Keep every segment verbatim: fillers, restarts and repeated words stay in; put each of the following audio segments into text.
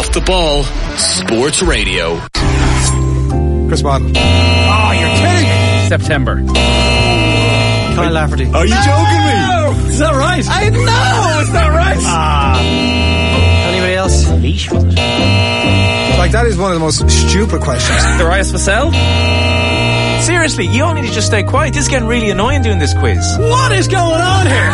Off the Ball Sports Radio. Chris Bond. Oh, you're kidding me. September. Kyle Lafferty. Are you joking me? Is that right? I know, it's not right. Ah. Anybody else? Leash, was it? Like, that is one of the most stupid questions. Darius Vassell? Seriously, you all need to just stay quiet. This is getting really annoying doing this quiz. What is going on here?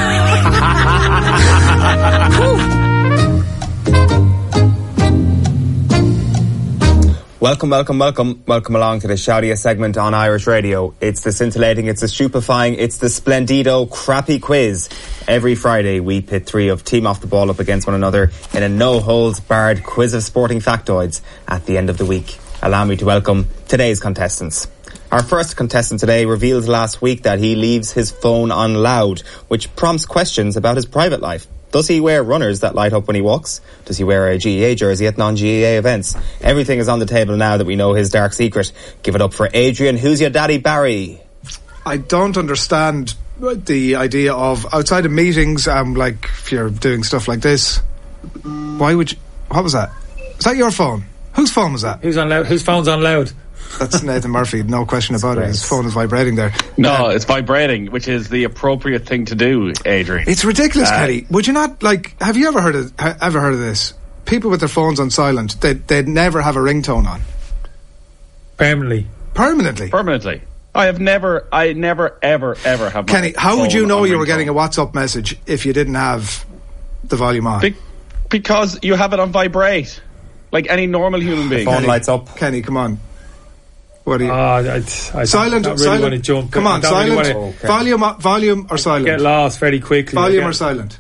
Welcome, welcome, welcome, welcome along to the shoutiest segment on Irish radio. It's the scintillating, it's the stupefying, it's the splendido crappy quiz. Every Friday we pit three of Team Off the Ball up against one another in a no-holds-barred quiz of sporting factoids at the end of the week. Allow me to welcome today's contestants. Our first contestant today revealed last week that he leaves his phone on loud, which prompts questions about his private life. Does he wear runners that light up when he walks? Does he wear a G E A jersey at non-G E A events? Everything is on the table now that we know his dark secret. Give it up for Adrian. Who's your daddy, Barry? I don't understand the idea of outside of meetings, um, like if you're doing stuff like this, why would you, what was that? Is that your phone? Whose phone was that? Who's on loud? Whose phone's on loud? That's Nathan Murphy, no question about it. His phone is vibrating there. No, uh, it's vibrating, which is the appropriate thing to do, Adrian. It's ridiculous, uh, Kenny. Would you not, like, have you ever heard of ha, ever heard of this? People with their phones on silent, they, they'd never have a ringtone on. Permanently. Permanently? Permanently. I have never, I never, ever, ever have. Kenny, how would you know you were ringtone. getting a WhatsApp message if you didn't have the volume on? Be- because you have it on vibrate, like any normal human being. The phone Kenny, lights up. Kenny, come on. What are you? Oh, I, I silent, don't really silent. want to jump. Come on, I don't silent. Really want Okay. Volume, volume or to silent? get lost very quickly. Volume I or get- silent?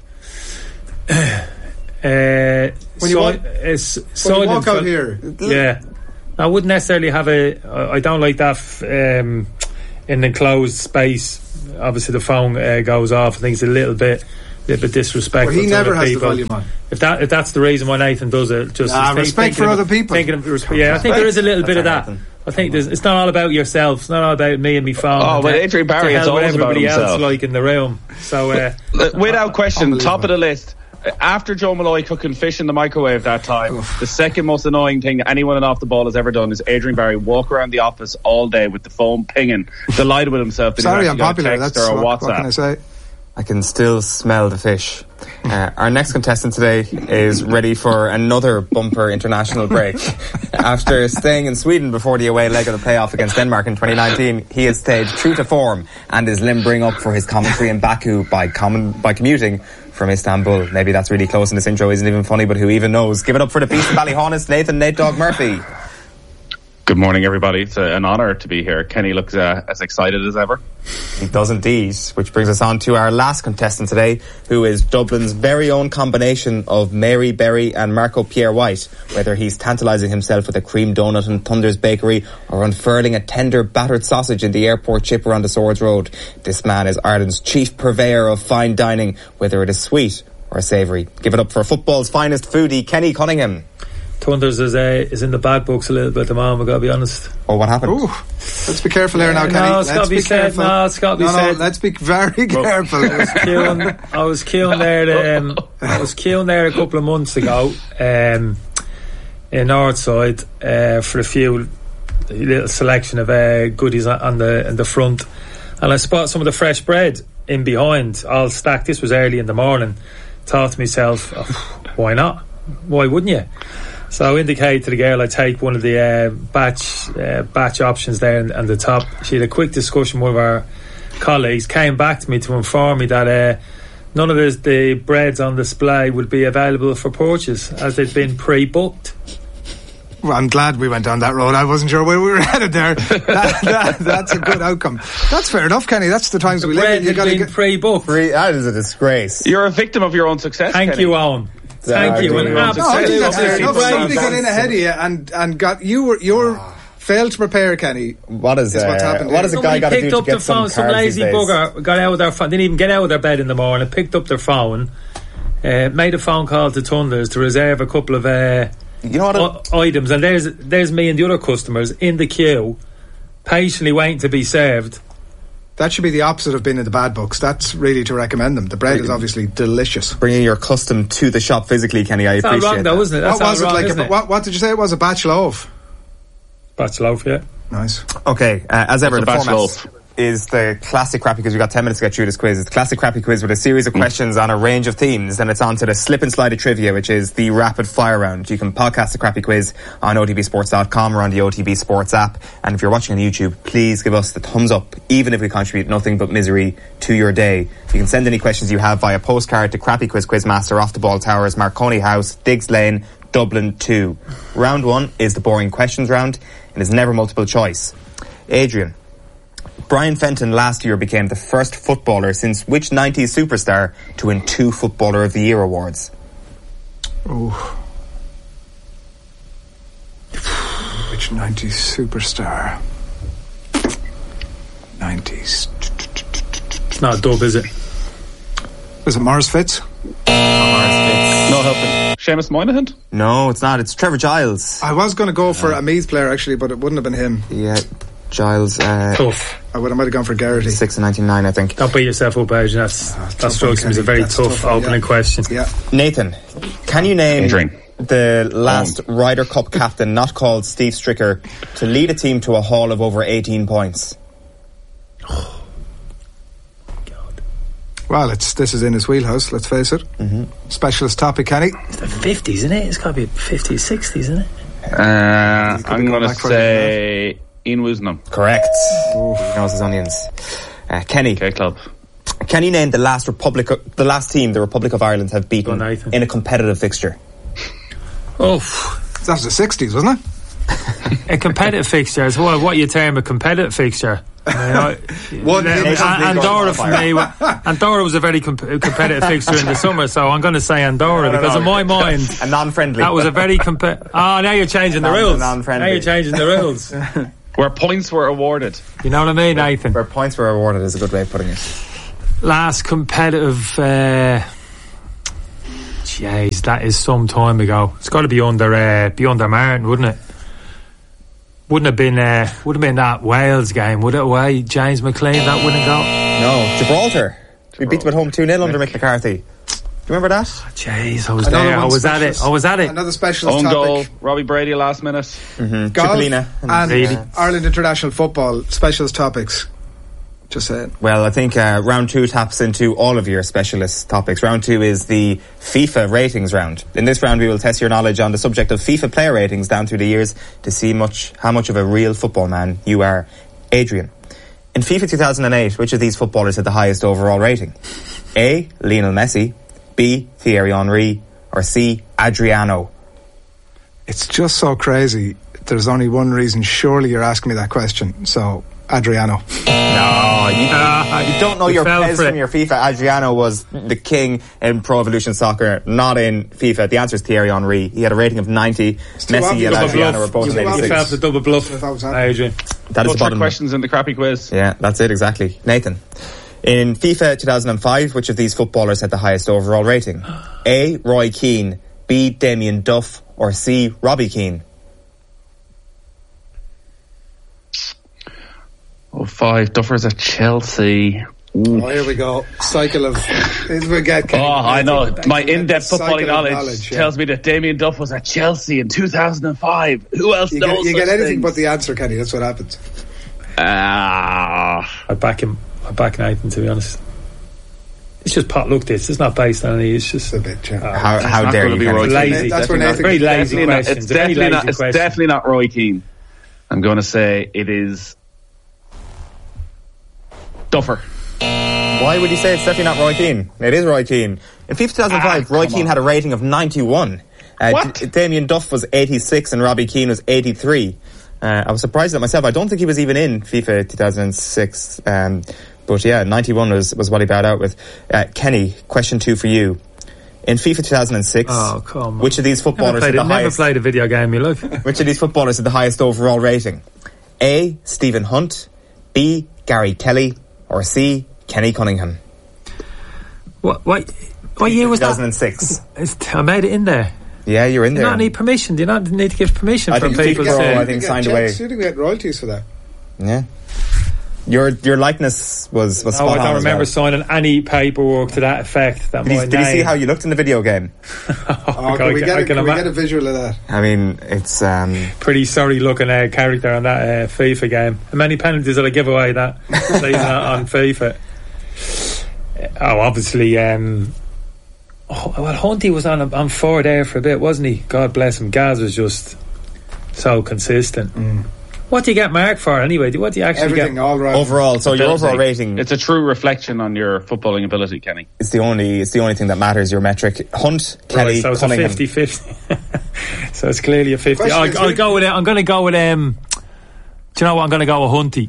Uh, When you si- walk- it's When silent. you walk out but- here, Yeah. I wouldn't necessarily have a... I I don't like that f- um, in the closed space. Obviously the phone uh, goes off. I think it's a little bit... little bit disrespectful. well, he to never other has people. the volume on. If that if that's the reason why Nathan does it, just Ah, think- respect thinking for of- other people. Thinking of, yeah, I think there is a little bit of that. I think there's, it's not all about yourself. It's not all about me and me phone. Oh, and but to- Adrian Barry, to it's hell with always about everybody else himself. like in the room. So uh, Without question, top of the list. After Joe Malloy cooking fish in the microwave that time, the second most annoying thing anyone in Off the Ball has ever done is Adrian Barry walk around the office all day with the phone pinging, delighted with himself that Sorry, he's I'm actually got a popular. text That's or a what, what WhatsApp. can I say? I can still smell the fish. Uh, our next contestant today is ready for another bumper international break. After staying in Sweden before the away leg of the playoff against Denmark in twenty nineteen, he has stayed true to form and is limbering up for his commentary in Baku by, com- by commuting from Istanbul. Maybe that's really close and this intro isn't even funny, but who even knows? Give it up for the beast of Ballyhonest, Nathan Nate Dog Murphy. Good morning, everybody. It's a, an honour to be here. Kenny looks uh, as excited as ever. He does indeed, which brings us on to our last contestant today, who is Dublin's very own combination of Mary Berry and Marco Pierre White, whether he's tantalising himself with a cream donut in Thunder's Bakery or unfurling a tender battered sausage in the airport chipper on the Swords Road. This man is Ireland's chief purveyor of fine dining, whether it is sweet or savoury. Give it up for football's finest foodie, Kenny Cunningham. Thunders is, uh, is in the bad books a little bit at the moment, I've got to be honest. Oh, what happened? Ooh, let's be careful here now, No, Kenny. it's let's gotta be said. careful. No, it's gotta be no, no, said. let's be very careful. I was queuing, I was queuing there. Um, I was queuing there a couple of months ago um, in Northside uh, for a few little selection of uh, goodies on the on the front, and I spot some of the fresh bread in behind, all stacked. This was early in the morning. Thought to myself, oh, why not? Why wouldn't you? So I indicated to the girl I take one of the uh, batch uh, batch options there and, and the top. She had a quick discussion with our colleagues, came back to me to inform me that uh, none of the, the breads on display would be available for purchase as they'd been pre-booked. Well, I'm glad we went down that road. I wasn't sure where we were headed there. that, that, that's a good outcome. That's fair enough, Kenny. That's the times The we live bread in. You had got to been get. pre-booked. Free, that is a disgrace. You're a victim of your own success, Thank Kenny. you, Owen. Thank you. good. And No, No, I think that's fair absolutely enough. right. Somebody got in ahead of you and and got you were you're failed to prepare, Kenny. What is, Is what's uh, happened what here. does a guy Somebody got to do picked to up get their some phone. Some carbs lazy these days? bugger got out of their phone. Didn't even get out of their bed in the morning. Picked up their phone. Uh, made a phone call to Thunders to reserve a couple of uh, You know what? o- items, and there's there's me and the other customers in the queue, patiently waiting to be served. That should be the opposite of being in the bad books. That's really to recommend them. The bread is obviously delicious. Bringing your custom to the shop physically, Kenny. I It's appreciate not wrong, though, that. isn't it? That's What was not it wrong, like? isn't A, it? what, what did you say it was? A batch loaf? Batch loaf, yeah. Nice. Okay, uh, as ever, What's the a batch format loaf? is the classic crappy quiz. We've got ten minutes to get through this quiz. It's the classic crappy quiz with a series of questions on a range of themes. Then it's on to the slip and slide of trivia, which is the rapid fire round. You can podcast the crappy quiz on O T B sports dot com or on the O T B Sports app. And if you're watching on YouTube, please give us the thumbs up, even if we contribute nothing but misery to your day. You can send any questions you have via postcard to Crappy Quiz Quizmaster, Off the Ball Towers, Marconi House, Diggs Lane, Dublin two. Round one is the boring questions round and is never multiple choice. Adrian, Brian Fenton last year became the first footballer since which nineties superstar to win two Footballer of the Year awards? Oh. Which nineties superstar? nineties. It's not a dub, is it? Is it Morris Fitz? No helping. Seamus Moynihan? No, it's not. It's Trevor Giles. I was going to go for a Meath player, actually, but it wouldn't have been him. Yeah, Giles. Uh, Tough. I would. I might have gone for Garrity. six and ninety-nine, I think. Don't beat yourself up, Adrian. That's, that tough strikes one, me as a Kenny. very That's tough, tough one, opening yeah. question. Yeah. Nathan, can you name Adrian. the last Ryder Cup captain not called Steve Stricker to lead a team to a haul of over eighteen points? Well, it's this is in his wheelhouse, let's face it. Mm-hmm. Specialist topic, Kenny. It's the fifties, isn't it? It's got to be fifties, sixties, isn't it? Uh, be I'm going going to back for say Ian Woosnam. Correct. He knows his onions. Uh, Kenny, Okay, club. can you name the last Republic, the last team the Republic of Ireland have beaten Go on, Nathan. in a competitive fixture? Oh, That was the sixties, wasn't it? a competitive fixture. So what, what you term a competitive fixture? I mean, I, One uh, Nations and- League Andorra or for me, wa- Andorra was a very comp- competitive fixture in the summer, so I'm going to say Andorra No, no, because no. in my mind A non-friendly. that was a very comp- oh, now you're changing the Non- rules. non-friendly. Now you're changing the rules. Where points were awarded. You know what I mean, Nathan? Where points were awarded is a good way of putting it. Last competitive. Uh, Jeez, that is some time ago. It's got to be under uh, be under Martin, wouldn't it? Wouldn't have been uh, would have been that Wales game, would it? Away James McLean, that wouldn't go. No, Gibraltar. We beat them at home two nil under Mick McCarthy. Do you remember that? Jeez, I was Another there. I one was at it. specialist- I was at it. Another specialist Own goal. topic. Robbie Brady last minute. Mm-hmm. Golf Tripolina. and Really? Ireland International Football. Specialist topics. Just saying. Well, I think uh, round two taps into all of your specialist topics. Round two is the FIFA ratings round. In this round, we will test your knowledge on the subject of FIFA player ratings down through the years to see much how much of a real football man you are. Adrian, in FIFA two thousand eight, which of these footballers had the highest overall rating? A. Lionel Messi, B. Thierry Henry, or C. Adriano? It's just so crazy. There's only one reason. Surely you're asking me that question. So, Adriano. No, you, Ah, you don't know you your fell players for it. from your FIFA. Adriano was the king in Pro Evolution Soccer, not in FIFA. The answer is Thierry Henry. He had a rating of ninety. too Messi obvious. and Double Adriano were bluff. both Too in obvious. You fell eighty-six. for double bluff, If I was happening. Adrian. That is No the trick bottom. questions in the crappy quiz. Yeah, that's it exactly. Nathan, in FIFA two thousand five, which of these footballers had the highest overall rating? A. Roy Keane, B. Damien Duff, or C. Robbie Keane? Oh, five. Duffer's at Chelsea. Ooh. Oh, here we go. Cycle of. We get Oh, I know. My in-depth Cycle footballing of knowledge, knowledge, yeah. tells me that Damien Duff was at Chelsea in two thousand five. Who else You knows get, you get such anything things? but the answer, Kenny. That's what happens. Ah, I back him. I back Nathan, to be honest. It's just pot look. This it's not based on any. It's just It's a bit, yeah. uh, How, how not dare gonna you? be Kenny? Roy lazy. Keane. That's where Definitely Nathan- very lazy definitely not- questions. It's a very definitely lazy not. It's question. definitely not Roy Keane. I'm going to say it is Duffer. Why would you say it's definitely not Roy Keane? It is Roy Keane. In FIFA two thousand five, Ah, Roy come Keane on. had a rating of ninety-one. Uh, What? D- Damien Duff was eighty-six and Robbie Keane was eighty-three. Uh, I was surprised at myself. I don't think he was even in FIFA two thousand six. Um, but yeah, ninety-one was, was what he bowed out with. Uh, Kenny, question two for you. In FIFA two thousand six, Oh, come on. which of these Never footballers played, had a, the never highest? played a video game in my life. Which of these footballers had the highest overall rating? A. Stephen Hunt, B. Gary Kelly, or C. Kenny Cunningham? What? What? What year was two that? thousand six. It's, I made it in there. Yeah, you're in Do you there. not need permission? Do you not need to give permission I from think people FIFA Pro, to? I think, signed away. You think we get royalties for that? Yeah. Your your likeness was, was No, spot I on don't as remember well. signing any paperwork to that effect. That Did, my you, did you see name- how you looked in the video game? oh, Oh, I can we, can- get, I a, can can we ima- get a visual of that? I mean, it's um, pretty sorry looking uh, character on that uh, FIFA game. How many penalties did I give away that season on on FIFA? Oh, obviously. Um, oh, well, Hunty was on on four there for a bit, wasn't he? God bless him. Gaz was just so consistent. Mm. What do you get marked for anyway? What do you actually Everything get? all right. overall. So your overall Ability. rating It's a true reflection on your footballing ability, Kenny. is the only it's the only thing that matters. Your metric. Hunt, Kelly, Right, so it's a Cunningham. fifty-fifty. So it's clearly a fifty. Question I'll, is I'll which- go with it. I'm going to go with um. Do you know what? I'm going to go with Hunty.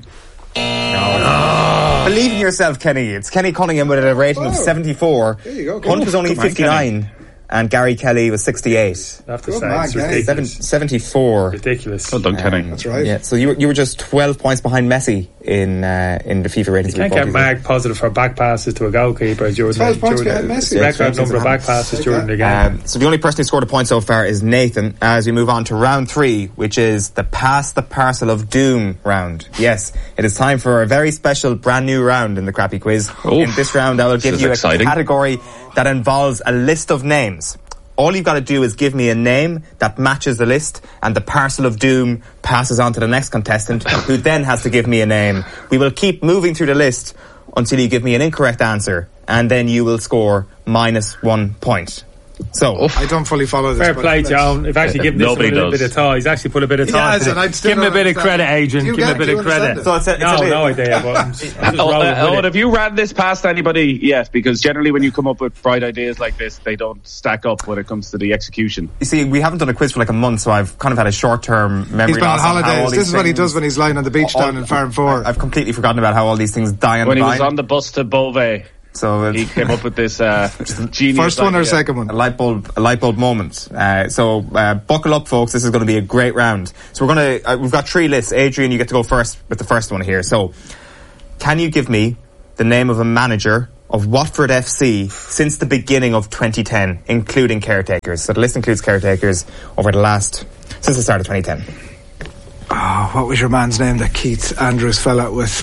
Believe in yourself, Kenny. It's Kenny Cunningham with a rating of Oh. seventy-four. There you go, Hunt Kenny. was only Come on, fifty-nine, and Gary Kelly was sixty-eight. I have to Good say, man, it's Kenny. ridiculous. Seven, seventy-four. Ridiculous. Well done, Kenny. That's right. Yeah, so you were, you were just twelve points behind Messi in uh, in the FIFA ratings. You can't report. get marked positive for back passes to a goalkeeper during twelve the, points during behind the Messi. record Yeah, number of back passes during the game. Um, so the only person who scored a point so far is Nathan. As we move on to round three, which is the Pass the Parcel of Doom round. Yes, it is time for a very special brand new round in the Crappy Quiz. Oof. In this round, I will give is you a exciting. category that involves a list of names. All you've got to do is give me a name that matches the list, and the Parcel of Doom passes on to the next contestant, who then has to give me a name. We will keep moving through the list until you give me an incorrect answer, and then you will score minus one point. So, I don't fully follow this. Fair but play, let's- Joan. If actually given this Nobody a little does. bit of thought, he's actually put a bit of thought. Yes, into and it. I'd still Give him a not bit of understand credit, it. Adrian. Do you Give him get a bit it? of Do you credit. understand it? so it's a, it's No, a, no idea. But I'm just, I'm just Oh, rolling uh, with Owen, it. have you ran this past anybody yet? Because generally when you come up with bright ideas like this, they don't stack up when it comes to the execution. you see, we haven't done a quiz for like a month, so I've kind of had a short-term memory He's been on loss how all holidays. these This is what he things- does when he's lying on the beach all- down in Farm Four. I've completely forgotten about how all these things die on When the he was vine. on the bus to Beauvais, So he it's came up with this uh, genius First one or idea. second a one? light bulb, a light bulb moment. Uh, so uh, buckle up, folks. This is going to be a great round. So we're going to. Uh, we've got three lists. Adrian, you get to go first with the first one here. So, can you give me the name of a manager of Watford F C since the beginning of twenty ten, including caretakers? So the list includes caretakers over the last since the start of twenty ten. Oh, what was your man's name that Keith Andrews fell out with?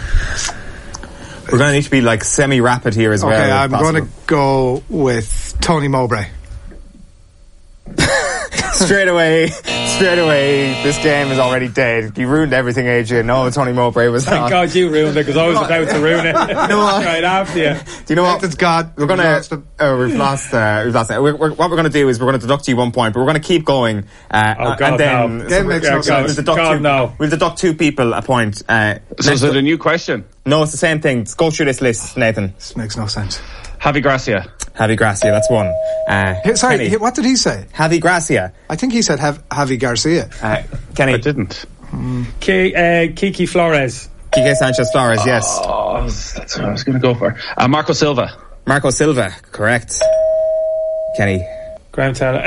We're going to need to be like semi-rapid here as well. Okay, if I'm possible. going to go with Tony Mowbray. straight away, straight away, this game is already dead. You ruined everything, Adrian. No, Tony Mowbray was Thank not. God you ruined it because I was about to ruin it. what? Right after you. Do you know what? Nathan's gone. We're gonna. We've lost him. Oh, we've lost. Uh, we've lost. We're, we're, what we're gonna do is we're gonna deduct you one point, but we're gonna keep going. Uh, Oh, God, and then no. Game makes Yeah, no God, sense. we'll deduct God, two. no. We'll deduct two people a point. Uh, So next is it up- a new question? no, it's the same thing. Let's go through this list, Nathan. This makes no sense. Javi Gracia. Javi Gracia, that's one. Uh, Hey, sorry, Kenny. he- what did he say? Javi Gracia. I think he said Hav- Javi Garcia. Uh, Kenny. I didn't. Ki- uh, Kiki Flores. Kike Sanchez Flores, yes. Oh, that's what I was going to go for. Uh, Marco Silva. Marco Silva, correct. Kenny. Graham Taylor.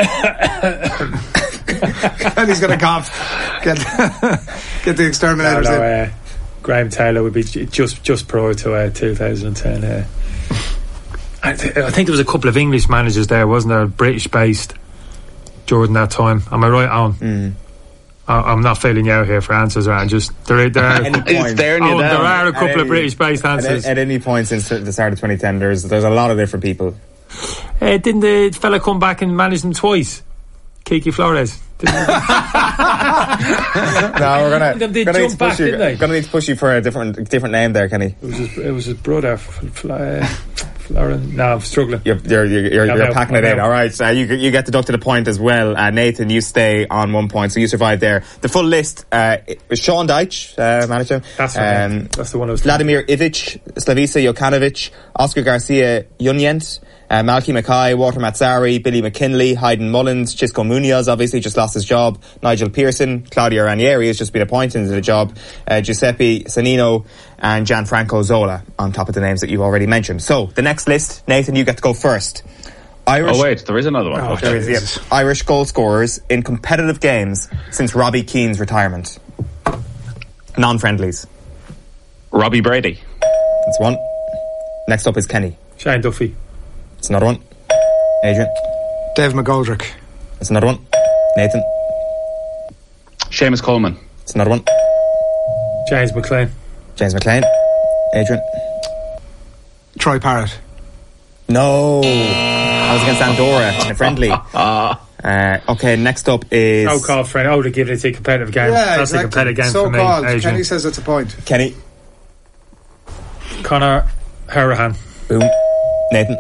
And he's going to cough. Get, get the no, exterminators no, in. uh, Graham Taylor would be j- just just prior to uh, two thousand ten. Uh, I, th- I think there was a couple of English managers there, wasn't there? British based during that time. Am I right on? Mm. I, I'm not failing you out here for answers, right? Just there, there are. Any He's point. staring you Oh, there down. are a At couple any- of British based At, answers. at any point since the start of twenty ten, there's there's a lot of different people. Uh, didn't the fella come back and manage them twice? Kiki Flores. Didn't he? No, we're gonna, Them did gonna need jump to back, push you. didn't they? Gonna need to push you for a different different name there, Kenny. It was his, it was his brother, F- Fl- uh, Florin. No, I'm struggling. You're you're you're, you're, I'm you're out, packing I'm it in. out. All right, uh, you you get deducted a point as well. Uh, Nathan, you stay on one point, so you survive there. The full list: uh, was Sean Deitch, uh, manager. That's right. Um, That's the one I was. Vladimir Ivic, Slavica Jokanovic, Oscar Garcia Junyent, uh, Malky Mackay, Walter Mazzari, Billy McKinley, Hayden Mullins, Chisco Munoz obviously just lost his job, Nigel Pearson, Claudio Ranieri has just been appointed into the job, uh, Giuseppe Sanino and Gianfranco Zola on top of the names that you've already mentioned. So, the next list, Nathan, you get to go first. Irish, Oh, wait, there is another one. Oh, Okay. there is, yeah, Irish goal scorers in competitive games since Robbie Keane's retirement. Non-friendlies. Robbie Brady. That's one. Next up is Kenny. Shane Duffy. That's another one. Adrian. Dave McGoldrick. That's another one. Nathan. Seamus Coleman. That's another one. James McLean. James McLean. Adrian. Troy Parrott. No. I was against Andorra in a friendly. Uh, okay, next up is... No call friend. Oh, to give it a competitive game. Yeah, That's exactly. a competitive game so for me, called. Adrian. Kenny says it's a point. Kenny. Conor Harahan. Boom. Nathan.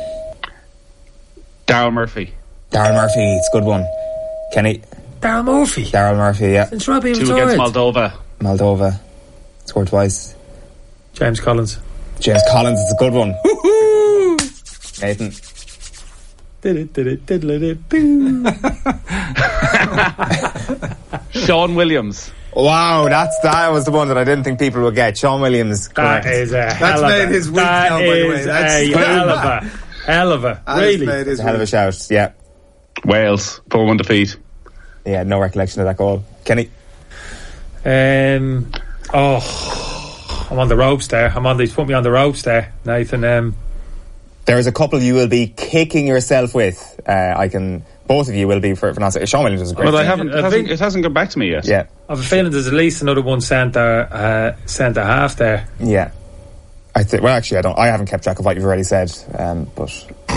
Daryl Murphy. Daryl Murphy, it's a good one. Kenny. Daryl Murphy. Daryl Murphy, yeah. Since Robbie Two retired. against Moldova. Moldova. Scored twice. James Collins. James Collins, it's a good one. Woo-hoo! Nathan. Did it, did it, did it, boo. Sean Williams. Wow, that's that was the one that I didn't think people would get. Sean Williams. That correct. is a That's hell of made a, his week that now, by the way. is That's a boom. hell of a, hell of a, That has really. made his It's a hell of a week. shout, yeah. Wales. four one defeat. Yeah, no recollection of that goal. Kenny. Um, oh, I'm on the ropes there. I'm on the, put me on the ropes there, Nathan. Um, There's a couple you will be kicking yourself with. Uh, I can... Both of you will be for, for not saying. Sean Williams was a great. But I thing. haven't, it, I hasn't, think- it hasn't come back to me yet. Yeah, I have a feeling there's at least another one centre, uh, centre half there. yeah. I th- well, actually, I don't. I haven't kept track of what you've already said, um, but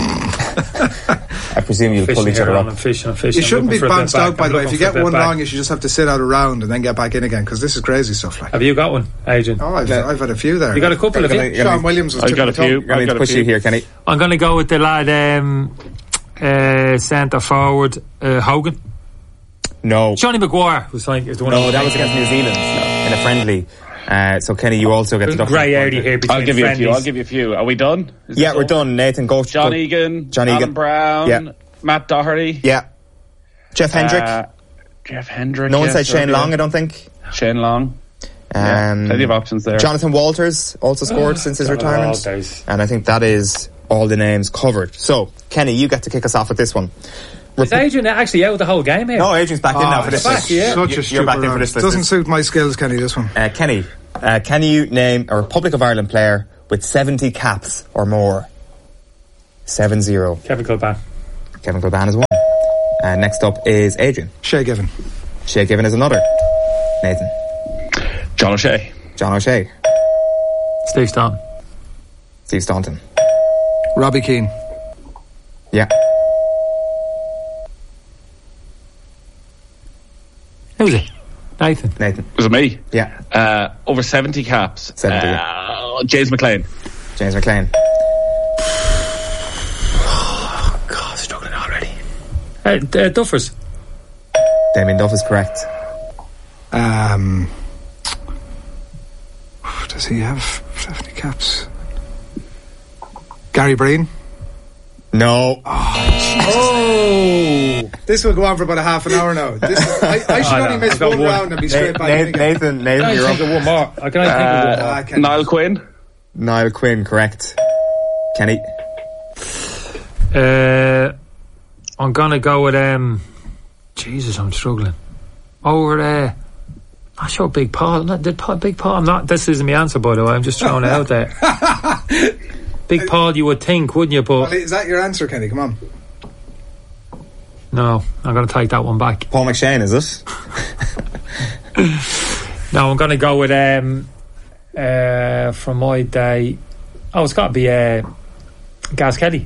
I presume you'll pull Fishing each here other on up. and fishing and fishing. You I'm shouldn't looking be for a bit bounced back. out, by I'm the way. If looking you for a get bit one back. wrong, you should just have to sit out a round and then get back in again, because this is crazy stuff. Like, Have you got one, Adrian? oh, I've, Yeah. I've had a few there. You got a couple of Gonna- you? gonna- Sean Williams was I tip got of a the few. tongue. I'm I going got to a push few. you here, Kenny. I'm going to go with the lad, um, uh, centre forward, uh, Hogan. No, Johnny Maguire was like, is the one. no, I that was against New Zealand in a friendly. Uh, so Kenny, you also get There's the a grey area here between I'll give you a few. friendlies. I'll give you a few. Are we done? Is Yeah, this we're all? done. Nathan, go. John go. Egan. John Alan Egan. Brown. Yeah. Matt Doherty. Yeah. Jeff Hendrick. Uh, Jeff Hendrick. no one yes, said Shane earlier. Long, I don't think. Shane Long. Yeah, Um, plenty of options there. Jonathan Walters also scored since his Jonathan retirement. Walters. And I think that is all the names covered. So, Kenny, you get to kick us off with this one. Is Adrian actually out the whole game here? No, Adrian's back in now Oh, for this back, list. yeah. Such a You're stupid back in for round. this list. Doesn't suit my skills, Kenny, this one. Uh, Kenny, uh, can you name a Republic of Ireland player with seventy caps or more? seven zero. Kevin Kilban. Kevin Kilban is one. Uh, next up is Adrian. Shay Given. Shay Given is another. Nathan. John O'Shea. John O'Shea. Steve Staunton. Steve Staunton. Robbie Keane. Yeah. Who's it? Nathan. Nathan. Was it me? Yeah. Uh, over seventy caps. seventy, Uh, James McLean. James McLean. God, struggling already. Uh, D- uh, Duffers. Damien Duff is correct. Um, does he have seventy caps? Gary Breen. No. Oh! This will go on for about a half an hour now. This, I, I should Oh, only no, miss I've got one one. round and be straight back in Nathan, again. Nathan, Nathan, I you're think up. of one more. I can only think of one more. Ah, Kenny. Niall Quinn. Niall Quinn, correct. Kenny. Uh, I'm gonna go with um. Jesus, I'm struggling. Over there. Not sure, Big Paul. Not, did Paul, Big Paul? I'm not. This isn't my answer, by the way. I'm just throwing it out there. Big Paul, you would think, wouldn't you? But Well, is that your answer, Kenny? Come on. no, I'm gonna take that one back. Paul McShane, is it? No, I'm gonna go with um. Uh, from my day. Oh, it's got to be uh, Gaz Kelly.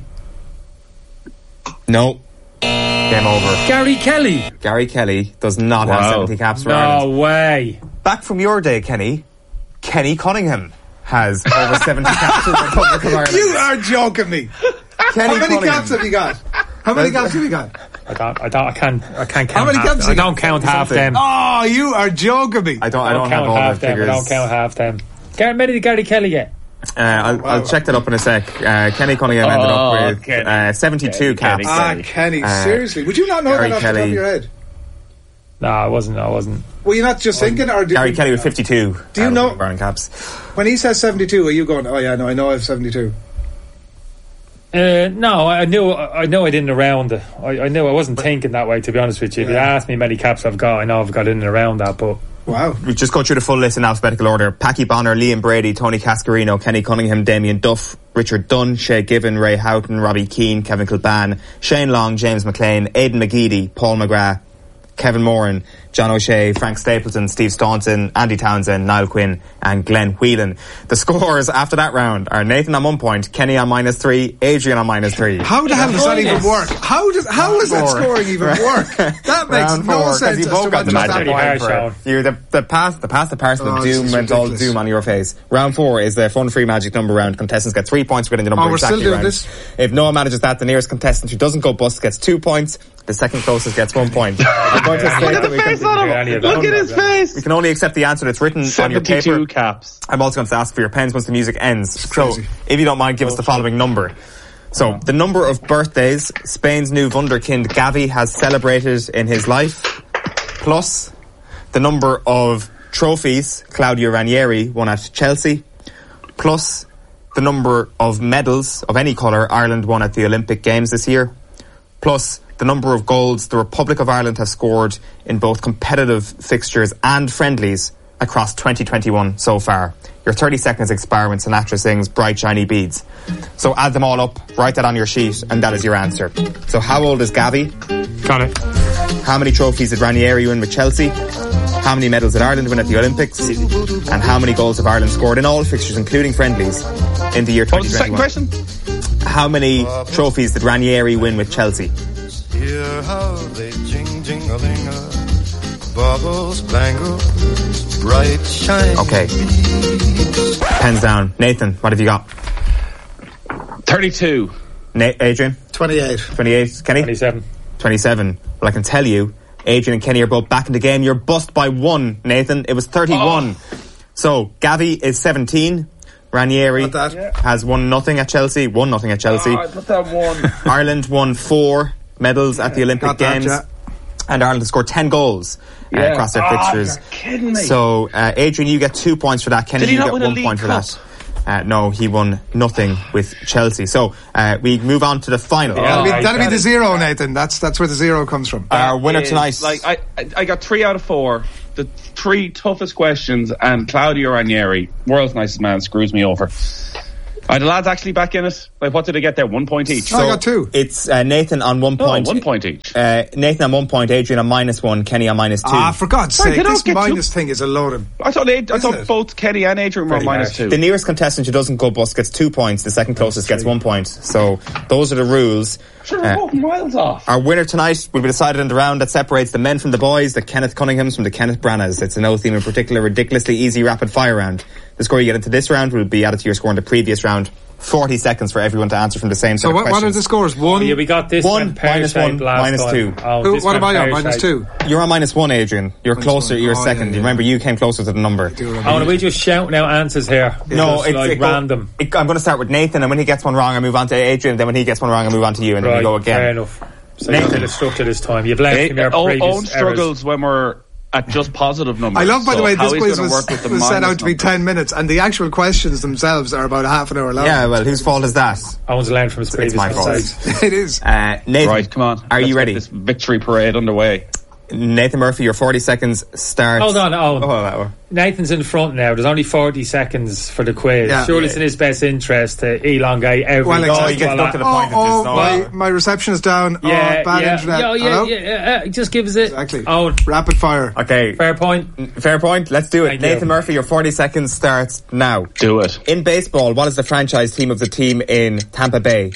No. Game over. Gary Kelly. Gary Kelly does not have Wow. seventy caps for No Ireland. way. Back from your day, Kenny, Kenny Cunningham has over seventy caps for the Republic of Ireland. You are joking me. Kenny How many Cunningham. caps have you got? How many caps have you got? I don't. I don't. I can't. I can't count. How many half caps them. I you got? don't count half Something. them. Oh, you are joking me. I don't. I don't have count all half the them. I figures. don't count half them. Gary, many did Gary Kelly get? Uh, I'll, I'll check that up in a sec. Uh, Kenny Cunningham ended Oh, up with Kenny. uh, seventy-two Kenny, caps. Kenny. Ah, Kenny, Uh, seriously. Would you not know Gary that off the top Kelly. of your head? No, I wasn't. I wasn't. Were you not just thinking, or did Gary you, Kelly with fifty-two. Do you uh, know- Brown caps? when he says seventy-two, are you going, oh yeah, no, I know I have seventy-two? Uh, no, I knew. I know I didn't around. it. I, I knew I wasn't thinking that way. To be honest with you, if you Yeah. asked me how many caps I've got, I know I've got in and around that. But Wow. We just go through the full list in alphabetical order. Packy Bonner, Liam Brady, Tony Cascarino, Kenny Cunningham, Damien Duff, Richard Dunn, Shay Given, Ray Houghton, Robbie Keane, Kevin Kilban, Shane Long, James McLean, Aidan McGeady, Paul McGrath, Kevin Moran, John O'Shea, Frank Stapleton, Steve Staunton, Andy Townsend, Niall Quinn and Glenn Whelan. The scores after that round are Nathan on one point, Kenny on minus three, Adrian on minus three. How the hell does that even work? How does how does that scoring even work? That makes Round no four, sense. you as both to got what the just magic happened. hard, for it. You the the pass the pass the parcel Oh, of this doom is went all ridiculous. doom on your face. Round four is the fun free magic number round. Contestants get three points for getting the number Oh, we're exactly still doing right. this? If no one manages that, the nearest contestant who doesn't go bust gets two points. The second closest gets one point. I'm going to state Look at that the we face can, on any him. of that. Look at his face. we can only accept the answer that's written on your paper. seventy-two caps. I'm also going to ask for your pens once the music ends. So, crazy. if you don't mind, give us the following number. So, the number of birthdays Spain's new wunderkind Gavi has celebrated in his life, plus the number of trophies Claudio Ranieri won at Chelsea, plus the number of medals of any colour Ireland won at the Olympic Games this year, plus the number of goals the Republic of Ireland has scored in both competitive fixtures and friendlies across twenty twenty-one so far. Your thirty seconds expire when Sinatra sings Bright Shiny Beads. So add them all up, write that on your sheet, and that is your answer. So how old is Gavi? Got it. How many trophies did Ranieri win with Chelsea? How many medals did Ireland win at the Olympics? And how many goals have Ireland scored in all fixtures, including friendlies, in the year What was twenty the second twenty-one? question? How many trophies did Ranieri win with Chelsea? Hear how they jing jingling bubbles bangle bright shine. Okay. Pens down. Nathan, what have you got? thirty-two. Na- Adrian? twenty-eight. twenty-eight. Kenny? twenty-seven. twenty-seven. Well, I can tell you, Adrian and Kenny are both back in the game. You're bust by one, Nathan. It was thirty-one. Oh. So, Gavi is seventeen. Ranieri Not that. Yeah. has won nothing at Chelsea. Won nothing at Chelsea. Oh, I put that one. Ireland won four medals at the Olympic Got that, Games. yeah. And Ireland has scored ten goals uh, Yeah. across their Oh, fixtures. you're kidding me. So, uh, Adrian, you get two points for that. Kenny, Did he you not get win a one League point for Cup? that. Uh, no, he won nothing with Chelsea. So, uh, we move on to the final. Yeah. That'll be, I that'll be got the it. zero, Nathan. That's that's where the zero comes from. Our winner Is, tonight. Like I, I, I got three out of four. The three toughest questions, and Claudio Ranieri, world's nicest man, screws me over. Are the lads actually back in it? Like, what did they get there? One point each. No, I got two. It's uh, Nathan on one No, point. one point each. Uh, Nathan on one point, Adrian on minus one, Kenny on minus two. Ah, for God's Sorry, sake, they don't this get two- minus thing is a load of... I thought they, I Isn't thought it? both Kenny and Adrian were Pretty minus harsh. two. The nearest contestant who doesn't go bust gets two points. The second closest gets one point. So those are the rules. Sure, Uh, we're both miles off. Our winner tonight will be decided in the round that separates the men from the boys, the Kenneth Cunninghams from the Kenneth Branaghs. It's a no theme in particular, ridiculously easy rapid fire round. The score you get into this round will be added to your score in the previous round. forty seconds for everyone to answer from the same set So of what, what are questions. the scores? One? Yeah, we got this One, one, pear-shaped minus one, last minus time. two. Oh, Who- this what one am I on? Minus pear-shaped. two? You're on minus one, Adrian. You're closer, one. you're Oh, second. yeah, yeah. Remember, you came closer to the number. Oh, no, we just shouting out answers here. No, Just it's like it go- random. it- I'm going to start with Nathan, and when he gets one wrong, I move on to Adrian. Then when he gets one wrong, I move on to you, and then Right, we go again. fair enough. So Nathan. you did a structure this time. You've learned Hey, from your own, previous own struggles when we're at just positive numbers. I love, by So the way, how this he's quiz gonna was, work with the was set minus out to be numbers. ten minutes, and the actual questions themselves are about a half an hour long. Yeah, well, whose fault is that? Owen's learned from his previous my fault. mistakes. It is. Uh, Nathan, Right, come on. Are Let's you get ready? This victory parade underway. Nathan Murphy, your forty seconds starts. Hold on, Owen. Oh, that one. Nathan's in front now. There's only forty seconds for the quiz. Yeah. Surely Yeah. it's in his best interest to elongate every Well, goal. exactly. you get stuck to the Oh, point of oh, just no- my, my reception is down. Yeah, oh, bad yeah, internet. yeah, yeah, Hello? yeah, uh, just give us it. Exactly. Owen, Rapid fire. Okay, fair point. fair point. Let's do it. Thank you. Nathan Murphy, your forty seconds starts now. Do it. In baseball, what is the franchise team of the team in Tampa Bay?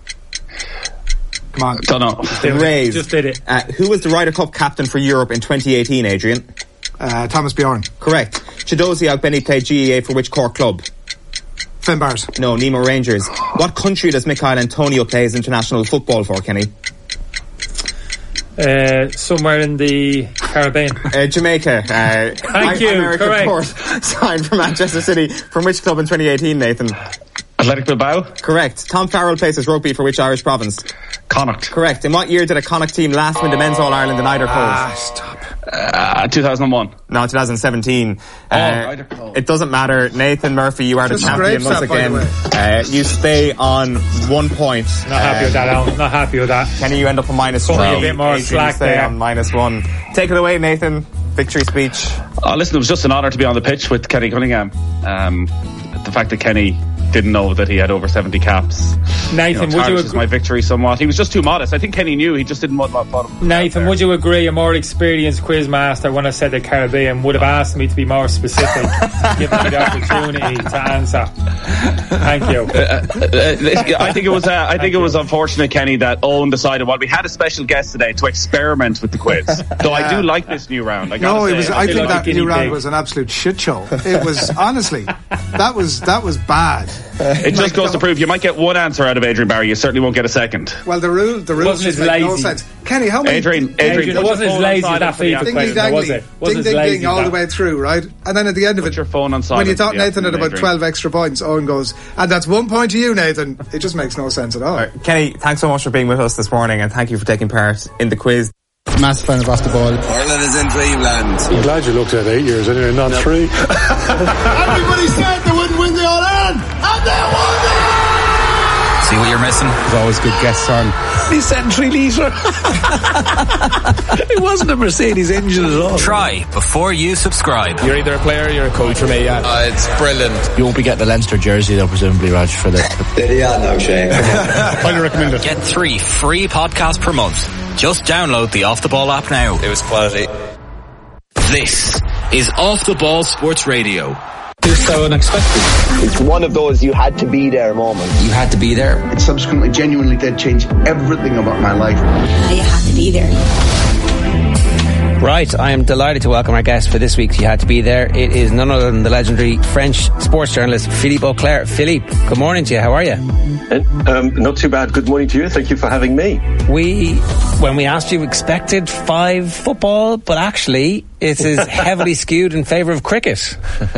Come on. Don't know. The Rays. Just did it. Uh, who was the Ryder Cup captain for Europe in twenty eighteen, Adrian? Uh, Thomas Bjorn. Correct. Chidozie Ogbenny played G E A for which Cork club? Finn Bars. No, Nemo Rangers. What country does Michael Antonio play his international football for, Kenny? Uh, somewhere in the Caribbean. Uh, Jamaica. Uh, Thank you, American correct. Port signed for Manchester City. From which club in twenty eighteen, Nathan? Athletic Bilbao. Correct. Tom Farrell plays his rugby for which Irish province? Connacht. Correct. In what year did a Connacht team last win the men's All-Ireland in Eider Ah, Coast? stop. Uh, two thousand one. No, twenty seventeen. Oh, Uh, Eider Coast. it doesn't matter. Nathan Murphy, you are the Just champion scrapes once that, by again. the Uh, you stay on one point. Not happy with that, Alan. Not happy with that. Kenny, you end up on minus Cut three. me a bit more Adrian, slack you stay there. on minus one. Take it away, Nathan. Victory speech. Oh, listen, it was just an honour to be on the pitch with Kenny Cunningham. Um, the fact that Kenny didn't know that he had over seventy caps. Nathan, you know, would you agree? agree? My victory somewhat. He was just too modest. I think Kenny knew. He just didn't want to put him. Nathan, would you agree? A more experienced quizmaster, when I said the Caribbean, would have asked me to be more specific, giving me the opportunity to answer. Thank you. Uh, uh, I think it was. Uh, I think it was unfortunate, Kenny, that Owen decided. Well, we had a special guest today to experiment with the quiz. Though yeah. I do like this new round. I no, say, it was. I, I think like that new round big. was an absolute shit show. It was honestly, that was that was bad. It just like, goes to prove you might get one answer out of Adrian Barry. You certainly won't get a second. Well, the rule, the rules just make no sense. Kenny, how many? Adrian, Adrian, Adrian it wasn't as lazy as that FIFA question, was it? Ding, ding, ding, all the way through, right? And then at the end of Put it, your phone on silent. When you thought Nathan had about Adrian. twelve extra points, Owen goes, and that's one point to you, Nathan. It just makes no sense at all. Right. Kenny, thanks so much for being with us this morning, and thank you for taking part in the quiz. Massive fan of Off the Ball. Ireland is in dreamland. I'm glad you looked at eight years anyway, not no. three. Everybody said they wouldn't win the All-Ireland, and they won it! See what you're missing? There's always good guests on. He said three litre. It wasn't a Mercedes engine at all. Try before you subscribe. You're either a player or you're a coach for me, yeah. Uh, it's brilliant. You won't be getting the Leinster jersey though, presumably, Raj, for the... Yeah, no, Shane. Highly recommend it. Get three free podcasts per month. Just download the Off the Ball app now. It was quality. This is Off the Ball Sports Radio. It's so unexpected. It's one of those you had to be there moments. You had to be there. It subsequently genuinely did change everything about my life. You had to be there. Right, I am delighted to welcome our guest for this week's You Had to Be There. It is none other than the legendary French sports journalist Philippe Auclair. Philippe, good morning to you. How are you? Um, not too bad. Good morning to you. Thank you for having me. We, when we asked you, expected five football, but actually it is heavily skewed in favour of cricket.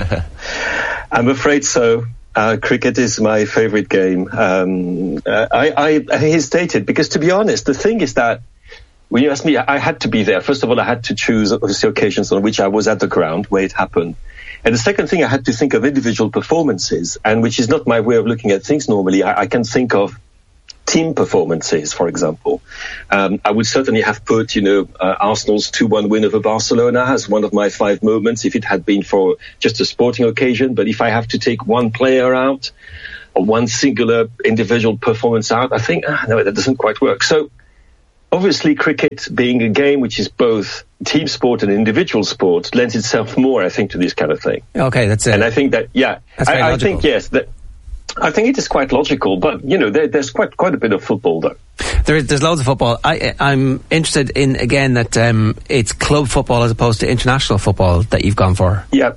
I'm afraid so. Uh, cricket is my favourite game. Um, uh, I, I, I hesitated because, to be honest, the thing is that when you asked me, I had to be there. First of all, I had to choose obviously occasions on which I was at the ground where it happened. And the second thing, I had to think of individual performances, and which is not my way of looking at things normally. I, I can think of team performances, for example. Um, I would certainly have put, you know, uh, Arsenal's two one win over Barcelona as one of my five moments if it had been for just a sporting occasion. But if I have to take one player out or one singular individual performance out, I think, ah, no, that doesn't quite work. So, obviously, cricket being a game which is both team sport and individual sport lends itself more, I think, to this kind of thing. Okay, that's it. And I think that, yeah, that's very I, I logical. think, yes, that, I think it is quite logical, but, you know, there, there's quite quite a bit of football, though. There is, there's loads of football. I, I'm interested in, again, that um, it's club football as opposed to international football that you've gone for. Yeah.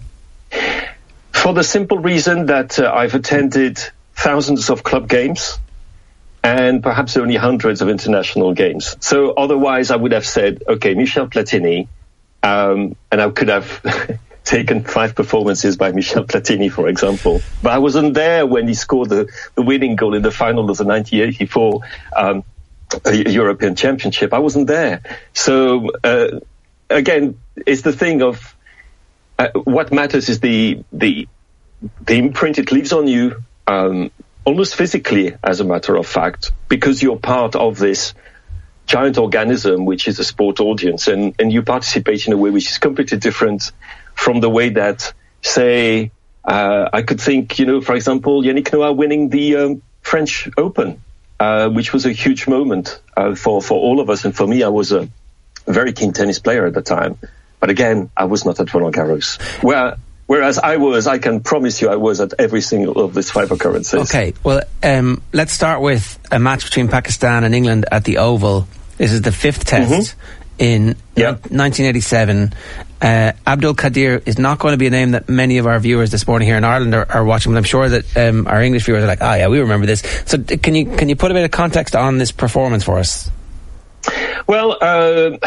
For the simple reason that uh, I've attended thousands of club games and perhaps only hundreds of international games. So otherwise I would have said, okay, Michel Platini, um, and I could have taken five performances by Michel Platini, for example. But I wasn't there when he scored the, the winning goal in the final of the nineteen eighty-four um, European Championship. I wasn't there. So uh, again, it's the thing of uh, what matters is the, the, the imprint it leaves on you, um, almost physically, as a matter of fact, because you're part of this giant organism, which is a sport audience, and, and you participate in a way which is completely different from the way that, say, uh, I could think, you know, for example, Yannick Noah winning the um, French Open, uh, which was a huge moment uh, for, for all of us. And for me, I was a very keen tennis player at the time. But again, I was not at Roland Garros. Where Whereas I was, I can promise you, I was at every single of these five occurrences. Okay, well, um, let's start with a match between Pakistan and England at the Oval. This is the fifth test mm-hmm. in yeah. nineteen eighty-seven. Uh, Abdul Qadir is not going to be a name that many of our viewers this morning here in Ireland are, are watching, but I'm sure that um, our English viewers are like, ah, oh, yeah, we remember this. So d- can you can you put a bit of context on this performance for us? Well, uh,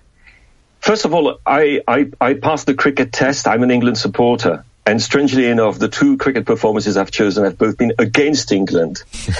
first of all, I, I, I passed the cricket test. I'm an England supporter. And strangely enough, the two cricket performances I've chosen have both been against England.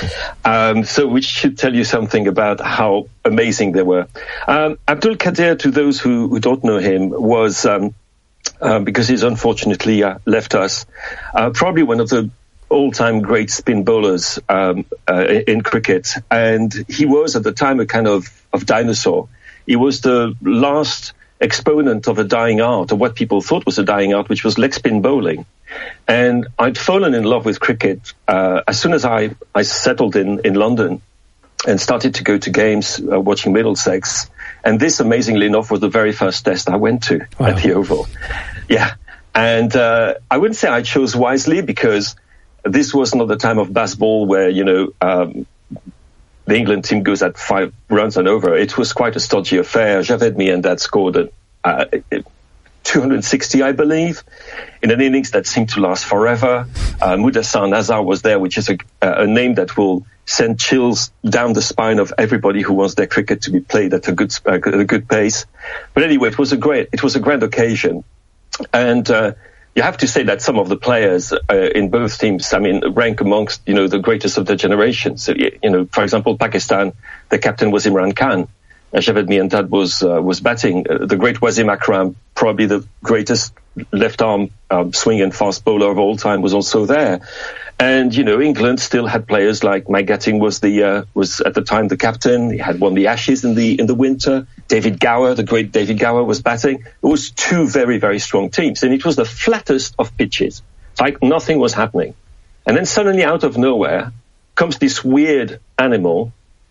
um, so which should tell you something about how amazing they were. Um, Abdul Qadir, to those who, who don't know him, was, um, uh, because he's unfortunately uh, left us, uh, probably one of the all-time great spin bowlers um, uh, in cricket. And he was at the time a kind of, of dinosaur. He was the last exponent of a dying art, or what people thought was a dying art, which was leg spin bowling. And I'd fallen in love with cricket uh, as soon as I, I settled in, in London and started to go to games uh, watching Middlesex. And this, amazingly enough, was the very first test I went to wow. at the Oval. Yeah. And uh, I wouldn't say I chose wisely, because this was not the time of baseball where, you know, um, the England team goes at five runs and over. It was quite a stodgy affair. Javed Miandad scored a, uh, two hundred sixty, I believe, in an innings that seemed to last forever. Uh, Mudassar Nazar was there, which is a, a name that will send chills down the spine of everybody who wants their cricket to be played at a good uh, at a good pace. But anyway, it was a great, it was a grand occasion, and uh, you have to say that some of the players uh, in both teams, I mean, rank amongst you know the greatest of their generation. So you know, for example, Pakistan, the captain was Imran Khan. Uh, Javed Miandad was uh, was batting. Uh, the great Wasim Akram, probably the greatest left arm um, swing and fast bowler of all time, was also there. And you know, England still had players like Mike Gatting was the uh, was at the time the captain. He had won the Ashes in the in the winter. David Gower, the great David Gower, was batting. It was two very very strong teams, and it was the flattest of pitches. It's like nothing was happening, and then suddenly out of nowhere comes this weird animal.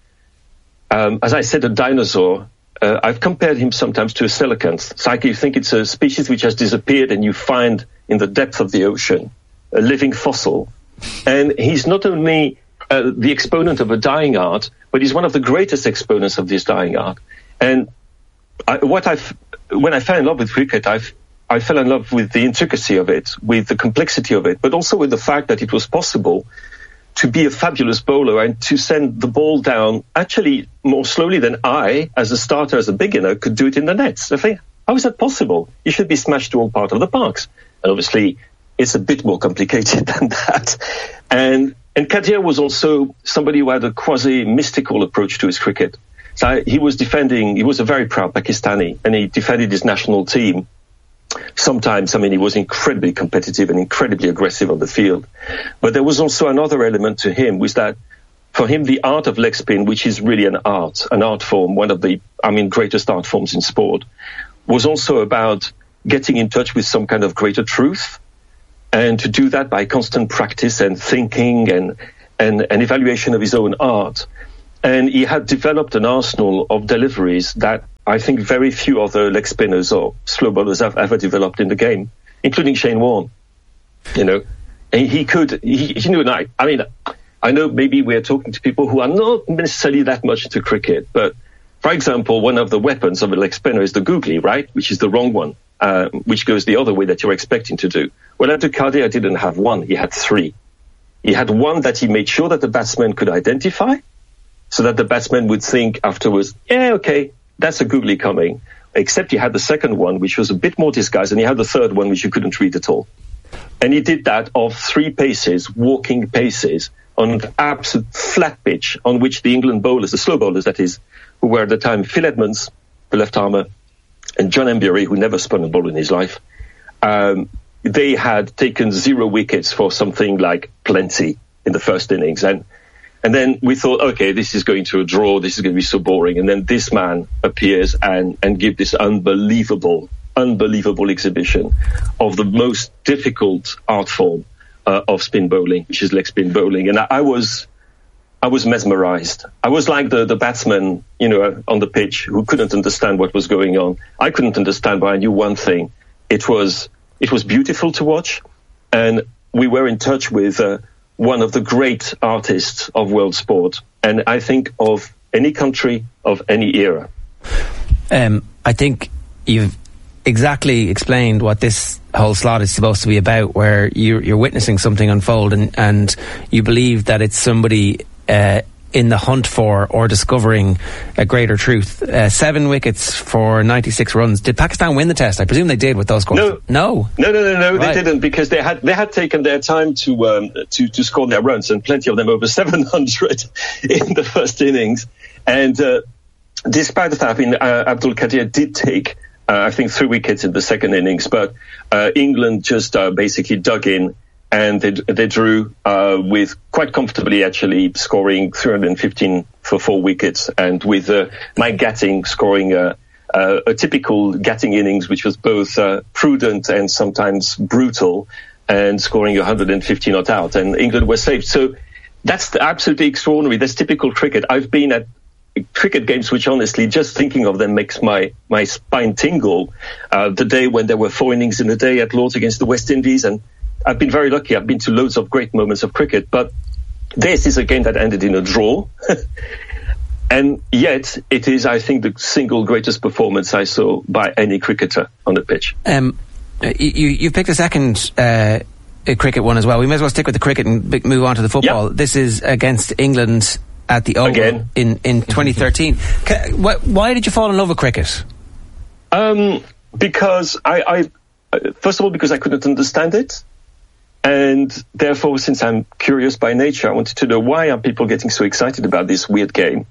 Um, as I said, a dinosaur. Uh, I've compared him sometimes to a coelacanth. It's like you think it's a species which has disappeared, and you find in the depth of the ocean a living fossil. And he's not only uh, the exponent of a dying art, but he's one of the greatest exponents of this dying art. And I, what I've, when I fell in love with cricket, I've, I fell in love with the intricacy of it, with the complexity of it, but also with the fact that it was possible to be a fabulous bowler and to send the ball down actually more slowly than I, as a starter, as a beginner, could do it in the nets. I think, how is that possible? You should be smashed to all part of the parks. And obviously, it's a bit more complicated than that. And and Qadir was also somebody who had a quasi-mystical approach to his cricket. So he was defending, he was a very proud Pakistani, and he defended his national team. Sometimes, I mean, he was incredibly competitive and incredibly aggressive on the field. But there was also another element to him, was that for him, the art of leg spin, which is really an art, an art form, one of the, I mean, greatest art forms in sport, was also about getting in touch with some kind of greater truth. And to do that by constant practice and thinking and, and, and evaluation of his own art. And he had developed an arsenal of deliveries that I think very few other leg spinners or slow bowlers have ever developed in the game, including Shane Warne. You know, and he could, he, you know, and I, I mean, I know maybe we're talking to people who are not necessarily that much into cricket, but for example, one of the weapons of a leg spinner is the googly, right? Which is the wrong one, uh, which goes the other way that you're expecting to do. Well, Abdul Qadir didn't have one, he had three. He had one that he made sure that the batsman could identify, so that the batsman would think afterwards, yeah, okay, that's a googly coming. Except he had the second one, which was a bit more disguised, and he had the third one, which you couldn't read at all. And he did that of three paces, walking paces, on an absolute flat pitch, on which the England bowlers, the slow bowlers that is, who were at the time Phil Edmonds, the left armer, and John Embury, who never spun a ball in his life, um, they had taken zero wickets for something like plenty in the first innings. And And then we thought, okay, this is going to a draw. This is going to be so boring. And then this man appears and, and gives this unbelievable, unbelievable exhibition of the most difficult art form uh, of spin bowling, which is leg spin bowling. And I, I was, I was mesmerized. I was like the, the batsman, you know, on the pitch who couldn't understand what was going on. I couldn't understand, but I knew one thing. It was, it was beautiful to watch. And we were in touch with, uh, one of the great artists of world sport, and I think of any country, of any era. Um, I think you've exactly explained what this whole slot is supposed to be about, where you're, you're witnessing something unfold, and, and you believe that it's somebody uh, in the hunt for or discovering a greater truth. Uh, seven wickets for ninety-six runs. Did Pakistan win the test? I presume they did with those scores. No, no, no, no, no, no right. They didn't, because they had they had taken their time to um, to to score their runs, and plenty of them over seven hundred in the first innings. And uh, despite the fact, I mean, uh, Abdul Qadir did take, uh, I think, three wickets in the second innings, but uh, England just uh, basically dug in. And they, they drew uh, with quite comfortably, actually, scoring three hundred fifteen for four wickets, and with uh, Mike Gatting scoring uh, uh, a typical Gatting innings, which was both uh, prudent and sometimes brutal. and scoring one hundred fifty not out, and England were saved. So that's absolutely extraordinary. That's typical cricket. I've been at cricket games which, honestly, just thinking of them makes my, my spine tingle. Uh, the day when there were four innings in a day at Lord's against the West Indies, and I've been very lucky. I've been to loads of great moments of cricket, but this is a game that ended in a draw. And yet, it is, I think, the single greatest performance I saw by any cricketer on the pitch. Um, you, you picked a second uh, cricket one as well. We may as well stick with the cricket and move on to the football. Yep. This is against England at the Oval Again. in in twenty thirteen. Can, wh- why did you fall in love with cricket? Um, because I, I, first of all, because I couldn't understand it. And therefore, since I'm curious by nature, I wanted to know, why are people getting so excited about this weird game?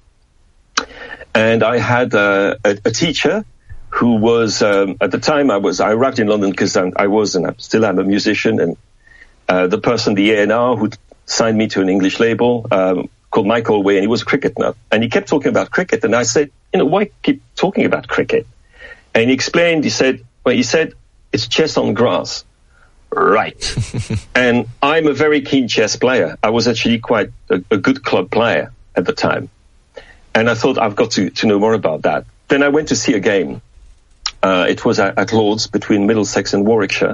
And I had uh, a, a teacher who was, um, at the time I was, I arrived in London because I was, and I still am, a musician. And uh, the person, the A and R, who signed me to an English label, um, called Mike Allway, and he was a cricket nut. And he kept talking about cricket. And I said, you know, why keep talking about cricket? And he explained, he said, well, he said, it's chess on grass. Right. And I'm a very keen chess player. I was actually quite a, a good club player at the time. And I thought, I've got to, to know more about that. Then I went to see a game. Uh, it was at, at Lord's between Middlesex and Warwickshire.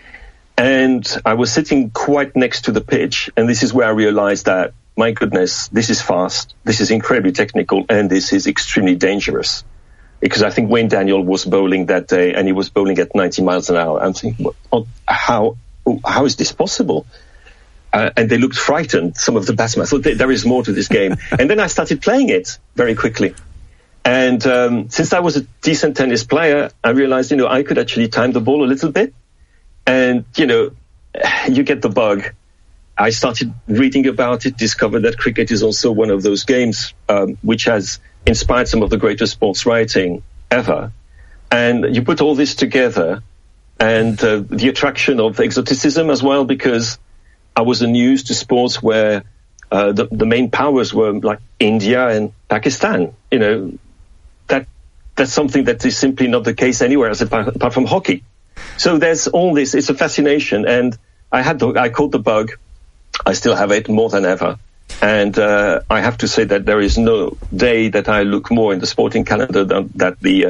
And I was sitting quite next to the pitch. And this is where I realized that, my goodness, this is fast, this is incredibly technical, and this is extremely dangerous. Because I think Wayne Daniel was bowling that day, and he was bowling at ninety miles an hour. I'm thinking, well, how, how is this possible? Uh, and they looked frightened, some of the batsmen. I thought, there is more to this game. And then I started playing it very quickly. And um, since I was a decent tennis player, I realized, you know, I could actually time the ball a little bit. And, you know, you get the bug. I started reading about it, discovered that cricket is also one of those games um, which has inspired some of the greatest sports writing ever. And you put all this together, and uh, the attraction of exoticism as well, because I was unused to sports where uh, the, the main powers were like India and Pakistan. You know, that that's something that is simply not the case anywhere else apart, apart from hockey. So there's all this. It's a fascination, and I had the, I caught the bug. I still have it more than ever. And uh, I have to say that there is no day that I look more in the sporting calendar than that the uh,